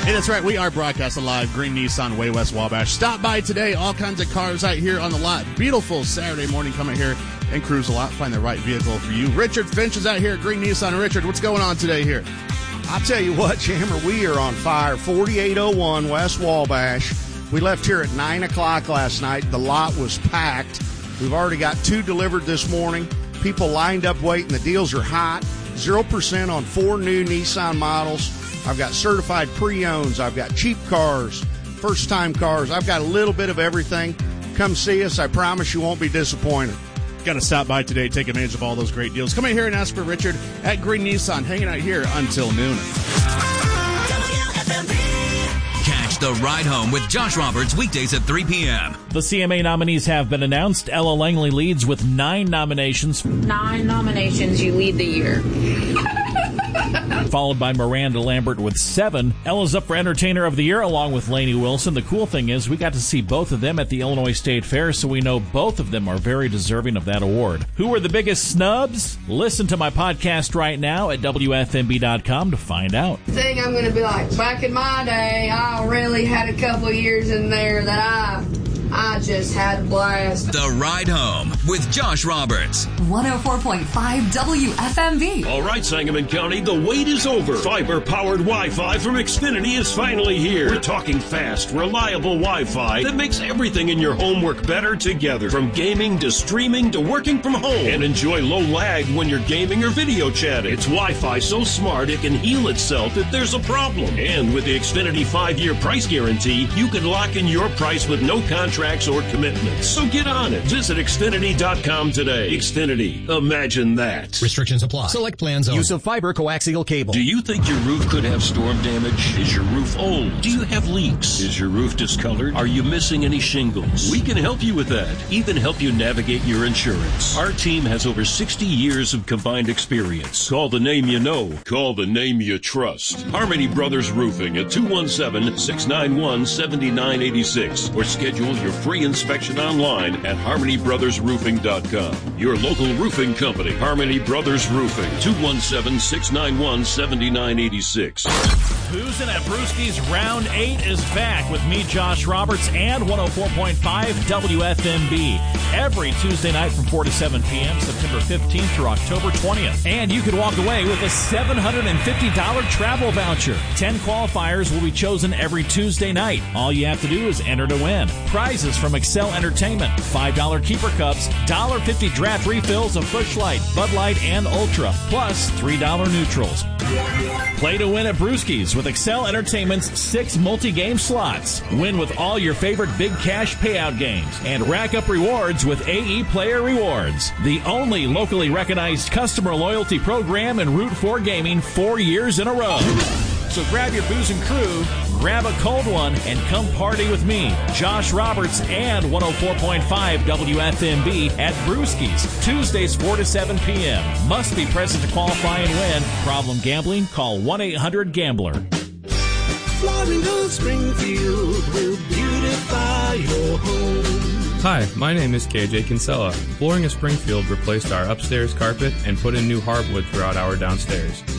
Hey, that's right. We are broadcasting live. Green Nissan, way west Wabash. Stop by today. All kinds of cars out here on the lot. Beautiful Saturday morning. Come out here and cruise a lot. Find the right vehicle for you. Richard Finch is out here at Green Nissan. Richard, what's going on today here? I'll tell you what, Jammer, we are on fire. 4801 West Wabash. We left here at 9 o'clock last night. The lot was packed. We've already got 2 delivered this morning. People lined up waiting. The deals are hot. 0% on 4 new Nissan models. I've got certified pre-owns. I've got cheap cars, first-time cars. I've got a little bit of everything. Come see us. I promise you won't be disappointed. Got to stop by today, take advantage of all those great deals. Come in here and ask for Richard at Green Nissan, hanging out here until noon. Catch The Ride Home with Josh Roberts weekdays at 3 p.m. The CMA nominees have been announced. Ella Langley leads with 9 nominations. 9 nominations, you lead the year. Followed by Miranda Lambert with 7. Ella's up for Entertainer of the Year along with Lainey Wilson. The cool thing is we got to see both of them at the Illinois State Fair, so we know both of them are very deserving of that award. Who were the biggest snubs? Listen to my podcast right now at WFMB.com to find out. The thing I'm going to be like, back in my day, I really had a couple years in there that I just had a blast. The Ride Home with Josh Roberts. 104.5 WFMB. All right, Sangamon County, the wait is over. Fiber-powered Wi-Fi from Xfinity is finally here. We're talking fast, reliable Wi-Fi that makes everything in your home work better together. From gaming to streaming to working from home. And enjoy low lag when you're gaming or video chatting. It's Wi-Fi so smart it can heal itself if there's a problem. And with the Xfinity 5-year price guarantee, you can lock in your price with no contracts or commitments. So get on it. Visit Xfinity.com today. Xfinity. Imagine that. Restrictions apply. Select plans only. Use of fiber coaxial cable. Do you think your roof could have storm damage? Is your roof old? Do you have leaks? Is your roof discolored? Are you missing any shingles? We can help you with that. Even help you navigate your insurance. Our team has over 60 years of combined experience. Call the name you know. Call the name you trust. Harmony Brothers Roofing at 217-691-7986 or schedule your free inspection online at HarmonyBrothersRoofing.com. Your local roofing company, Harmony Brothers Roofing, 217-691-7986. Boozin' at Brewski's Round 8 is back with me, Josh Roberts, and 104.5 WFMB. Every Tuesday night from 4 to 7 p.m., September 15th through October 20th. And you could walk away with a $750 travel voucher. 10 qualifiers will be chosen every Tuesday night. All you have to do is enter to win. Prizes from Excel Entertainment, $5 keeper cups, $1.50 draft refills of Busch Light, Bud Light, and Ultra, plus $3 neutrals. Play to win at Brewski's with Excel Entertainment's 6 multi-game slots. Win with all your favorite big cash payout games and rack up rewards with AE Player Rewards. The only locally recognized customer loyalty program in Route 4 Gaming 4 years in a row. So grab your booze and crew, grab a cold one, and come party with me, Josh Roberts, and 104.5 WFMB at Brewski's, Tuesdays 4 to 7 p.m. Must be present to qualify and win. Problem gambling? Call 1-800-GAMBLER. Flooring of Springfield will beautify your home. Hi, my name is KJ Kinsella. Flooring of Springfield replaced our upstairs carpet and put in new hardwood throughout our downstairs.